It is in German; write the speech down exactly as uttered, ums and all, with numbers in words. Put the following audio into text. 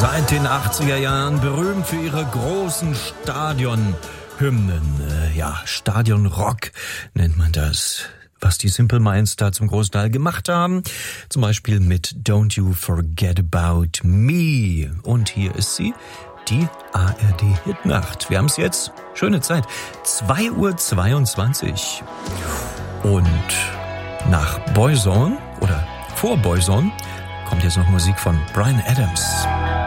Seit den achtziger Jahren berühmt für ihre großen Stadionhymnen. Äh, ja, Stadionrock nennt man das. Was die Simple Minds da zum großen Teil gemacht haben. Zum Beispiel mit Don't You Forget About Me. Und hier ist sie, die A R D-Hitnacht. Wir haben es jetzt. Schöne Zeit. zwei Uhr zweiundzwanzig. Und nach Boyzone oder vor Boyzone kommt jetzt noch Musik von Bryan Adams.